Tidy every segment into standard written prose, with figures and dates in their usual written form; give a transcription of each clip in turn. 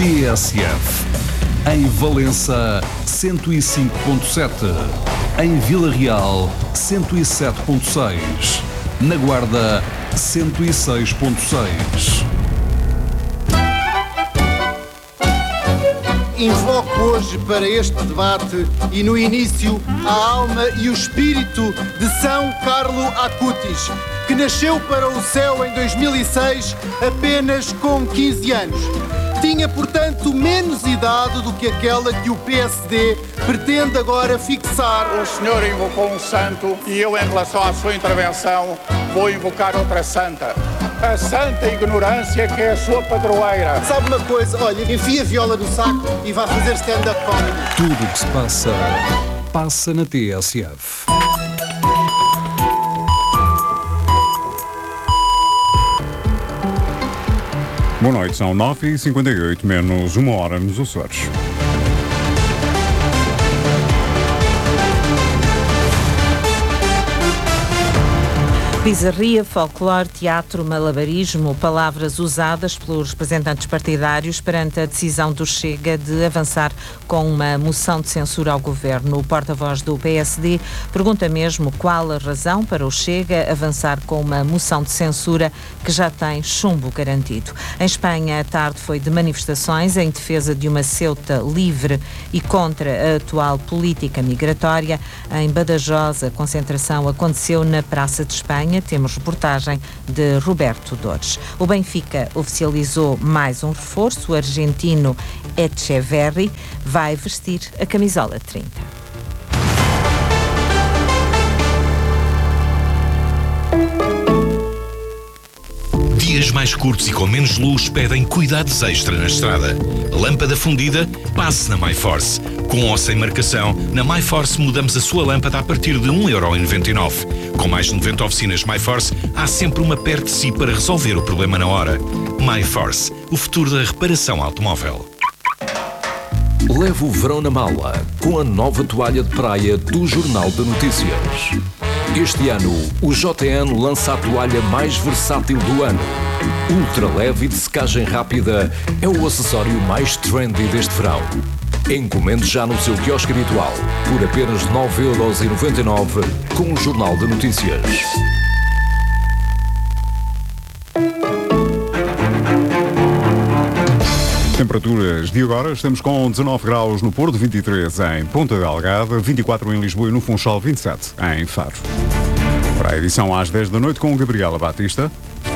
TSF. Em Valença, 105.7. Em Vila Real, 107.6. Na Guarda, 106.6. Invoco hoje para este debate e no início a alma e o espírito de São Carlo Acutis, que nasceu para o céu em 2006 apenas com 15 anos. Tinha, portanto, menos idade do que aquela que o PSD pretende agora fixar. O senhor invocou um santo e eu, em relação à sua intervenção, vou invocar outra santa. A santa ignorância, que é a sua padroeira. Sabe uma coisa? Olha, enfia a viola no saco e vá fazer stand-up comedy. Tudo o que se passa, passa na TSF. Boa noite, são 9h58, menos uma hora nos Açores. Bizarria, folclore, teatro, malabarismo, palavras usadas pelos representantes partidários perante a decisão do Chega de avançar com uma moção de censura ao governo. O porta-voz do PSD pergunta mesmo qual a razão para o Chega avançar com uma moção de censura que já tem chumbo garantido. Em Espanha, a tarde foi de manifestações em defesa de uma Ceuta livre e contra a atual política migratória. Em Badajoz, a concentração aconteceu na Praça de Espanha. Temos reportagem de Roberto Dores. O Benfica oficializou mais um reforço. O argentino Echeverri vai vestir a camisola 30. Dias mais curtos e com menos luz pedem cuidados extra na estrada. Lâmpada fundida? Passe na MyForce. Com ou sem marcação, na MyForce mudamos a sua lâmpada a partir de 1,99€. Com mais de 90 oficinas MyForce, há sempre uma perto de si para resolver o problema na hora. MyForce, o futuro da reparação automóvel. Leve o verão na mala com a nova toalha de praia do Jornal de Notícias. Este ano, o JN lança a toalha mais versátil do ano. Ultra leve e de secagem rápida é o acessório mais trendy deste verão. Encomende já no seu quiosque habitual por apenas 9,99€ com o Jornal de Notícias. Temperaturas de agora, estamos com 19 graus no Porto, 23 em Ponta Delgada, 24 em Lisboa e no Funchal, 27 em Faro. Para a edição às 10 da noite com Gabriela Batista.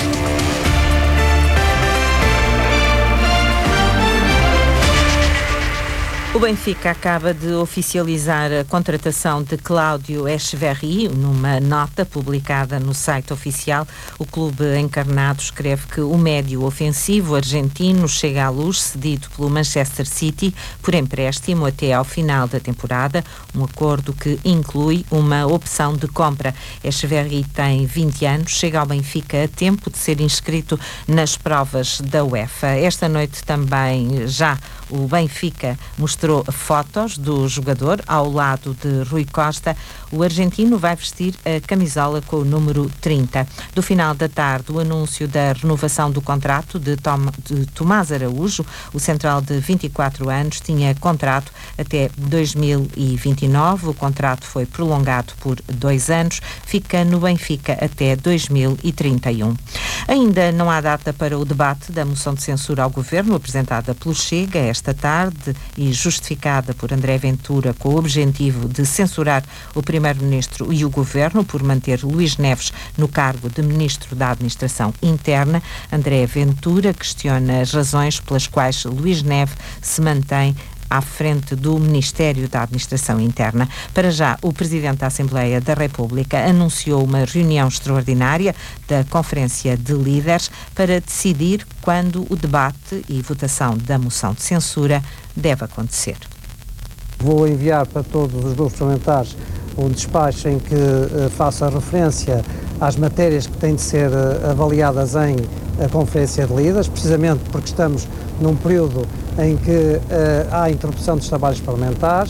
O Benfica acaba de oficializar a contratação de Cláudio Echeverri. Numa nota publicada no site oficial, o clube encarnado escreve que o médio ofensivo argentino chega à luz cedido pelo Manchester City por empréstimo até ao final da temporada, um acordo que inclui uma opção de compra. Echeverri tem 20 anos, chega ao Benfica a tempo de ser inscrito nas provas da UEFA. Esta noite também já o Benfica mostrou fotos do jogador ao lado de Rui Costa. O argentino vai vestir a camisola com o número 30. Do final da tarde, o anúncio da renovação do contrato de Tomás Araújo. O central de 24 anos tinha contrato até 2029. O contrato foi prolongado por 2 anos. Fica no Benfica até 2031. Ainda não há data para o debate da moção de censura ao governo apresentada pelo Chega esta tarde e justificada por André Ventura com o objetivo de censurar o Primeiro-Ministro e o Governo por manter Luís Neves no cargo de Ministro da Administração Interna. André Ventura questiona as razões pelas quais Luís Neves se mantém à frente do Ministério da Administração Interna. Para já, o Presidente da Assembleia da República anunciou uma reunião extraordinária da Conferência de Líderes para decidir quando o debate e votação da moção de censura deve acontecer. Vou enviar para todos os grupos parlamentares um despacho em que faça referência às matérias que têm de ser avaliadas em Conferência de Líderes, precisamente porque estamos num período em que há interrupção dos trabalhos parlamentares.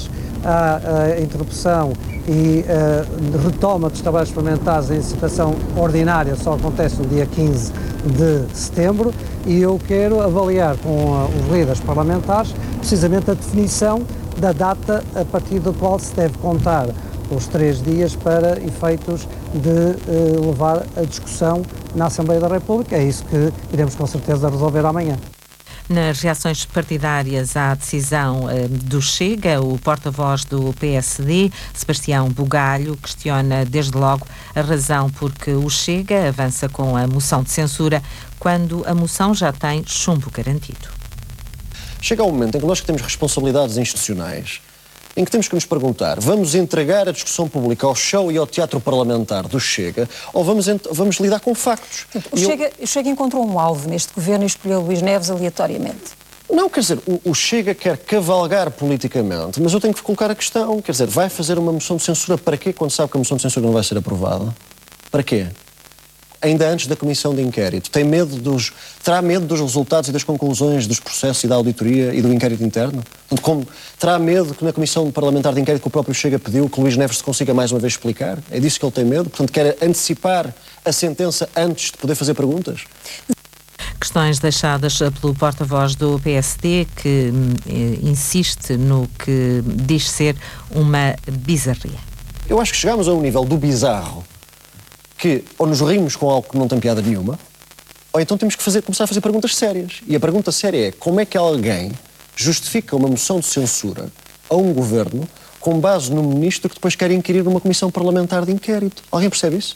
à interrupção e retoma dos trabalhos parlamentares em situação ordinária só acontece no dia 15 de setembro e eu quero avaliar com os líderes parlamentares precisamente a definição da data a partir da qual se deve contar os 3 dias para efeitos de levar a discussão na Assembleia da República. É isso que iremos com certeza resolver amanhã. Nas reações partidárias à decisão do Chega, o porta-voz do PSD, Sebastião Bugalho, questiona desde logo a razão por que o Chega avança com a moção de censura quando a moção já tem chumbo garantido. Chega ao momento em que nós que temos responsabilidades institucionais, em que temos que nos perguntar, vamos entregar a discussão pública ao show e ao teatro parlamentar do Chega ou vamos lidar com factos? O Chega encontrou um alvo neste governo e escolheu Luís Neves aleatoriamente. Não, quer dizer, o Chega quer cavalgar politicamente, mas eu tenho que colocar a questão, quer dizer, vai fazer uma moção de censura para quê quando sabe que a moção de censura não vai ser aprovada? Para quê? Ainda antes da comissão de inquérito. Terá medo dos resultados e das conclusões dos processos e da auditoria e do inquérito interno? Terá medo que na comissão parlamentar de inquérito que o próprio Chega pediu que Luís Neves se consiga mais uma vez explicar? É disso que ele tem medo? Portanto, quer antecipar a sentença antes de poder fazer perguntas? Questões deixadas pelo porta-voz do PSD que insiste no que diz ser uma bizarria. Eu acho que chegamos a um nível do bizarro que ou nos rimos com algo que não tem piada nenhuma, ou então temos que começar a fazer perguntas sérias. E a pergunta séria é como é que alguém justifica uma moção de censura a um governo com base no ministro que depois quer inquirir numa comissão parlamentar de inquérito? Alguém percebe isso?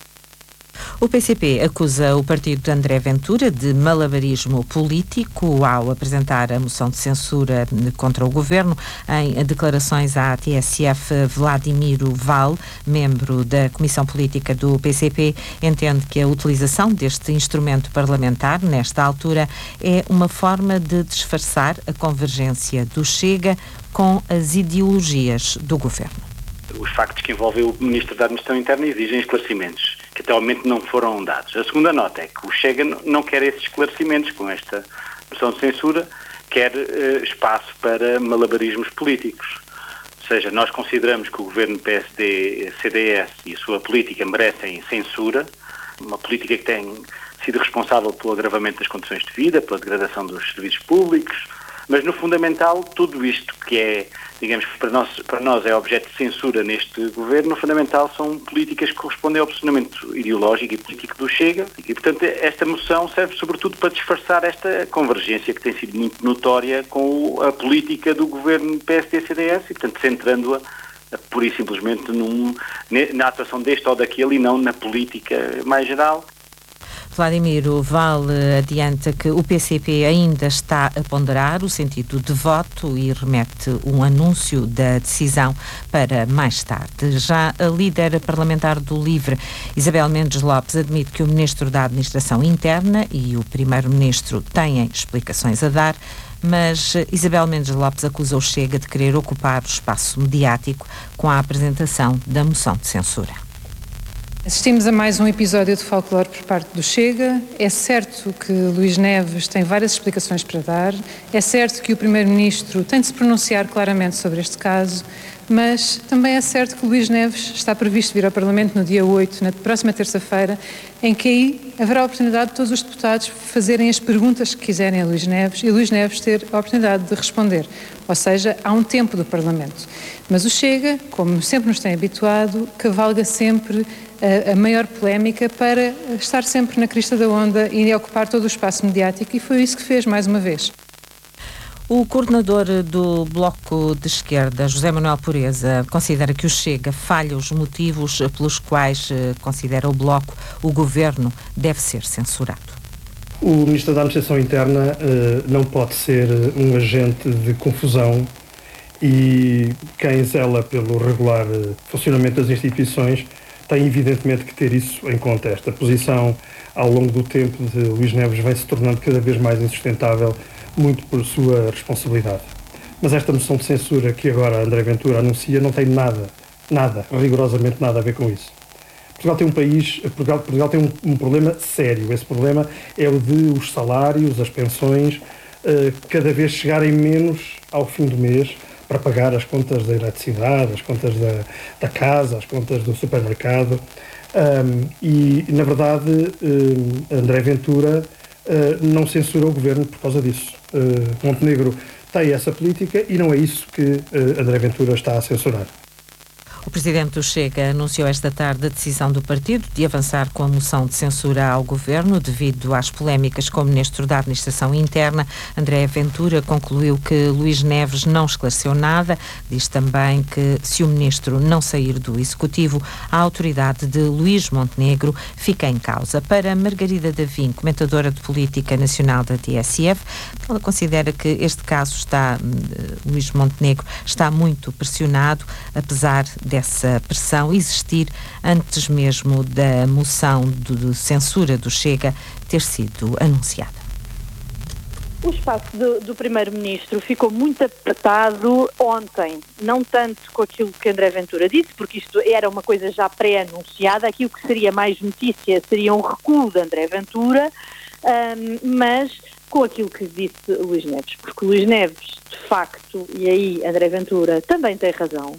O PCP acusa o partido de André Ventura de malabarismo político ao apresentar a moção de censura contra o governo. Em declarações à TSF, Vladimiro Val, membro da Comissão Política do PCP, entende que a utilização deste instrumento parlamentar, nesta altura, é uma forma de disfarçar a convergência do Chega com as ideologias do governo. Os factos que envolvem o Ministro da Administração Interna exigem esclarecimentos, que até ao momento não foram dados. A segunda nota é que o Chega não quer esses esclarecimentos com esta moção de censura, quer espaço para malabarismos políticos. Ou seja, nós consideramos que o governo PSD-CDS e a sua política merecem censura, uma política que tem sido responsável pelo agravamento das condições de vida, pela degradação dos serviços públicos, mas no fundamental tudo isto que é, digamos, para nós é objeto de censura neste governo, no fundamental são políticas que correspondem ao posicionamento ideológico e político do Chega e, portanto, esta moção serve sobretudo para disfarçar esta convergência que tem sido muito notória com a política do governo PSD-CDS e, portanto, centrando-a pura e simplesmente na atuação deste ou daquele e não na política mais geral. Vladimiro Val adianta que o PCP ainda está a ponderar o sentido de voto e remete um anúncio da decisão para mais tarde. Já a líder parlamentar do LIVRE, Isabel Mendes Lopes, admite que o Ministro da Administração Interna e o Primeiro-Ministro têm explicações a dar, mas Isabel Mendes Lopes acusa o Chega de querer ocupar o espaço mediático com a apresentação da moção de censura. Assistimos a mais um episódio de folclore por parte do Chega. É certo que Luís Neves tem várias explicações para dar, é certo que o Primeiro-Ministro tem de se pronunciar claramente sobre este caso, mas também é certo que Luís Neves está previsto vir ao Parlamento no dia 8, na próxima terça-feira, em que aí haverá a oportunidade de todos os deputados fazerem as perguntas que quiserem a Luís Neves e Luís Neves ter a oportunidade de responder. Ou seja, há um tempo do Parlamento. Mas o Chega, como sempre nos tem habituado, cavalga sempre a maior polémica para estar sempre na crista da onda e ocupar todo o espaço mediático, e foi isso que fez mais uma vez. O coordenador do Bloco de Esquerda, José Manuel Pureza, considera que o Chega falha os motivos pelos quais considera o Bloco o governo deve ser censurado. O Ministro da Administração Interna não pode ser um agente de confusão e quem zela pelo regular funcionamento das instituições tem evidentemente que ter isso em conta. Esta posição, ao longo do tempo de Luís Neves, vem se tornando cada vez mais insustentável, muito por sua responsabilidade. Mas esta moção de censura que agora André Ventura anuncia não tem nada, rigorosamente nada a ver com isso. Portugal tem um problema sério. Esse problema é o de os salários, as pensões, cada vez chegarem menos ao fim do mês para pagar as contas da eletricidade, as contas da casa, as contas do supermercado. E, na verdade, André Ventura não censura o governo por causa disso. Montenegro tem essa política e não é isso que André Ventura está a censurar. O presidente do Chega anunciou esta tarde a decisão do partido de avançar com a moção de censura ao governo devido às polémicas com o ministro da Administração Interna. André Ventura concluiu que Luís Neves não esclareceu nada. Diz também que, se o ministro não sair do Executivo, a autoridade de Luís Montenegro fica em causa. Para Margarida Davim, comentadora de política nacional da TSF, ela considera que este caso Luís Montenegro está muito pressionado, apesar dessa pressão existir antes mesmo da moção de censura do Chega ter sido anunciada. O espaço do Primeiro-Ministro ficou muito apertado ontem, não tanto com aquilo que André Ventura disse, porque isto era uma coisa já pré-anunciada, aquilo que seria mais notícia seria um recuo de André Ventura, mas com aquilo que disse Luís Neves, porque Luís Neves, de facto, e aí André Ventura também tem razão,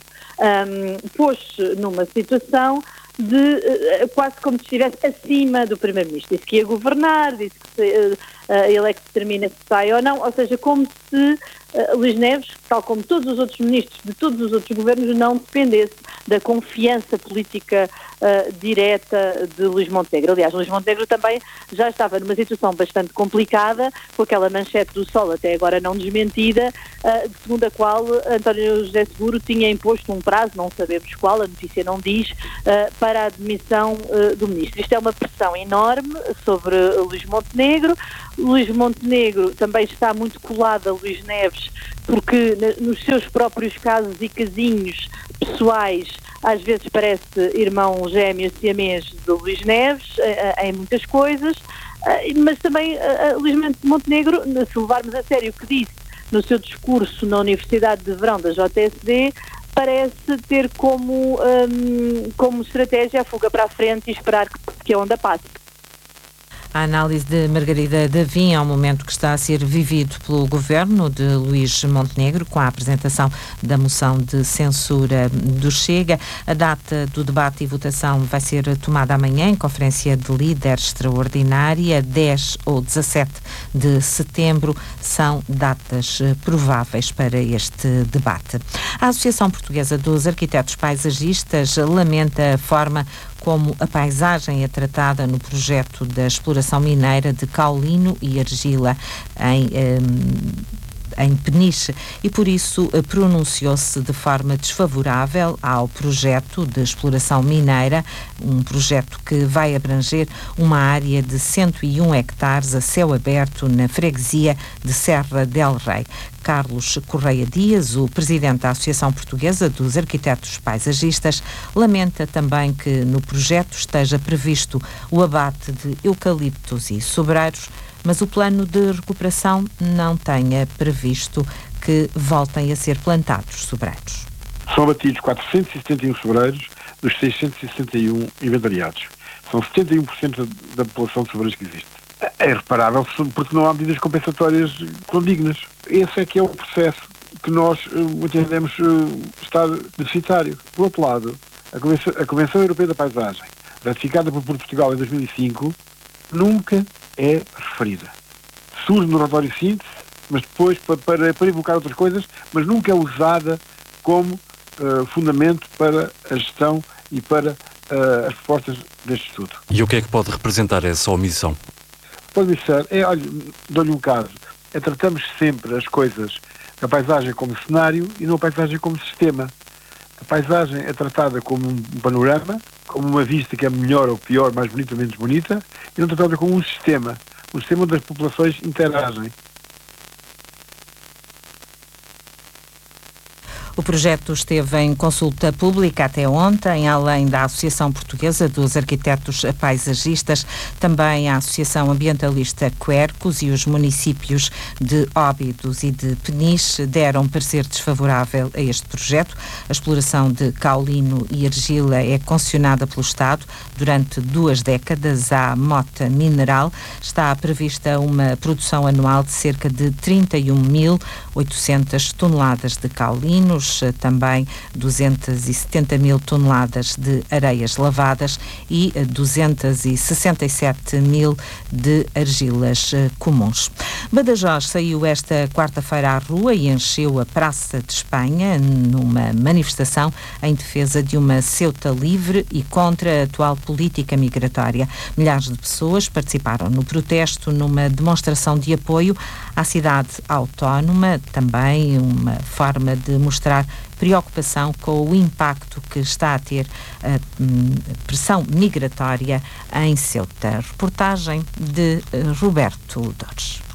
pôs-se numa situação de quase como se estivesse acima do Primeiro-Ministro. Disse que ia governar, disse que ele é que determina se sai ou não, ou seja, como se Luís Neves, tal como todos os outros ministros de todos os outros governos, não dependesse da confiança política direta de Luís Montenegro. Aliás, Luís Montenegro também já estava numa situação bastante complicada, com aquela manchete do Sol até agora não desmentida, segundo a qual António José Seguro tinha imposto um prazo, não sabemos qual, a notícia não diz, para a admissão do ministro. Isto é uma pressão enorme sobre Luís Montenegro. Luís Montenegro também está muito colado a Luís Neves, porque nos seus próprios casos e casinhos pessoais, às vezes parece irmão gêmeo siamês de Luís Neves, em muitas coisas, mas também Luís Montenegro, se levarmos a sério o que disse no seu discurso na Universidade de Verão da JSD, parece ter como estratégia a fuga para a frente e esperar que a onda passe. A análise de Margarida Davim ao momento que está a ser vivido pelo governo de Luís Montenegro, com a apresentação da moção de censura do Chega. A data do debate e votação vai ser tomada amanhã em conferência de líderes extraordinária. 10 ou 17 de setembro são datas prováveis para este debate. A Associação Portuguesa dos Arquitetos Paisagistas lamenta a forma como a paisagem é tratada no projeto da exploração mineira de caolino e argila em Peniche, e por isso pronunciou-se de forma desfavorável ao projeto de exploração mineira, um projeto que vai abranger uma área de 101 hectares a céu aberto na freguesia de Serra del Rei. Carlos Correia Dias, o presidente da Associação Portuguesa dos Arquitetos Paisagistas, lamenta também que no projeto esteja previsto o abate de eucaliptos e sobreiros, mas o plano de recuperação não tenha previsto que voltem a ser plantados sobreiros. São abatidos 471 sobreiros dos 661 inventariados. São 71% da população de sobreiros que existe. É irreparável porque não há medidas compensatórias condignas. Esse é que é o processo que nós entendemos estar deficitário. Por outro lado, a Convenção Europeia da Paisagem, ratificada por Portugal em 2005, nunca é referida. Surge no relatório de síntese, mas depois para evocar outras coisas, mas nunca é usada como fundamento para a gestão e para as propostas deste estudo. E o que é que pode representar essa omissão? Pode ser, olha, dou-lhe um caso, tratamos sempre as coisas, a paisagem como cenário e não a paisagem como sistema. A paisagem é tratada como um panorama, como uma vista que é melhor ou pior, mais bonita ou menos bonita, e não tratada como um sistema onde as populações interagem. O projeto esteve em consulta pública até ontem, além da Associação Portuguesa dos Arquitetos Paisagistas, também a Associação Ambientalista Quercus e os municípios de Óbidos e de Peniche deram parecer desfavorável a este projeto. A exploração de caolino e argila é concessionada pelo Estado durante 2 décadas à mota mineral. Está prevista uma produção anual de cerca de 31.800 toneladas de caulinos, também 270.000 toneladas de areias lavadas e 267.000 de argilas comuns. Badajoz saiu esta quarta-feira à rua e encheu a Praça de Espanha numa manifestação em defesa de uma Ceuta livre e contra a atual política migratória. Milhares de pessoas participaram no protesto numa demonstração de apoio à cidade autónoma, também uma forma de mostrar preocupação com o impacto que está a ter a pressão migratória em Ceuta. Reportagem de Roberto Dores.